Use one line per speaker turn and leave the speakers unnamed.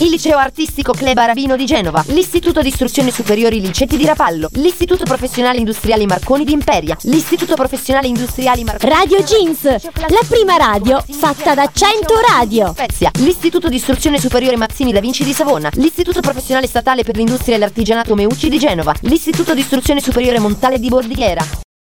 il Liceo Artistico Cleba Aravino di Genova, l'Istituto di Istruzione Superiori Liceti di Rapallo, l'Istituto Professionale Industriali Marconi di Imperia, l'Istituto Professionale Industriali Marconi
Radio Jeans, la prima radio fatta da 100 radio.
Spezia, l'Istituto di Istruzione Superiore Mazzini da Vinci di Savona, l'Istituto Professionale Statale per l'Industria e l'Artigianato Meucci di Genova, l'Istituto di Istruzione Superiore Montale di Bordighera.